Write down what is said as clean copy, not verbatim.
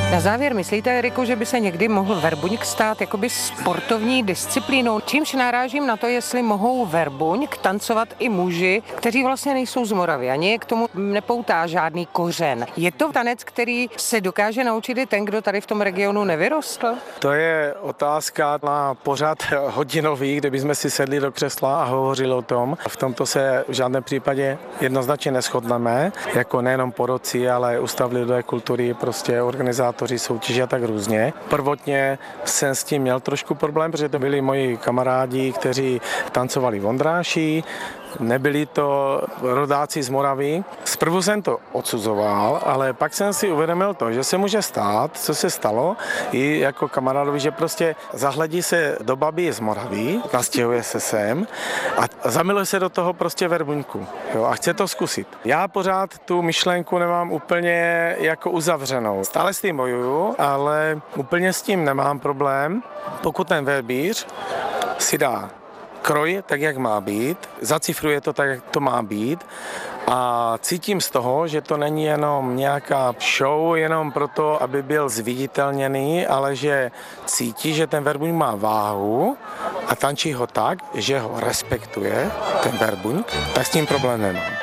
Na závěr myslíte, Eriku, že by se někdy mohl verbuňk stát jakoby sportovní disciplínou? Čímž narážím na to, jestli mohou verbuňk tancovat i muži, kteří vlastně nejsou z Moravy, ani k tomu nepoutá žádný kořen. Je to tanec, který se dokáže naučit i ten, kdo tady v tom regionu nevyrostl? To je otázka na pořad hodinový, kde bychom si sedli do křesla a hovořili o tom. V tomto se v žádném případě jednoznačně neshodneme, jako nejenom poroci, ale Ústav lidové kultury, prostě organizátoři soutěže a tak různě. Prvotně jsem s tím měl trošku problém, protože to byli moji kamarádi, kteří tancovali v Ondráši, nebyli to rodáci z Moravy. Zprvu jsem to odsuzoval, ale pak jsem si uvědomil to, že se může stát, co se stalo, i jako kamarádovi, že prostě zahledí se do babi z Moravy, nastěhuje se sem a zamiluje se do toho prostě verbuňku, jo, a chce to zkusit. Já pořád tu myšlenku nemám úplně jako uzavřenou. Stále s tím bojuju, ale úplně s tím nemám problém, pokud ten verbíř si dá kroj tak, jak má být, zacifruje to tak, jak to má být a cítím z toho, že to není jenom nějaká show, jenom proto, aby byl zviditelněný, ale že cítí, že ten verbuňk má váhu a tančí ho tak, že ho respektuje, ten verbuňk, tak s tím problém nemám.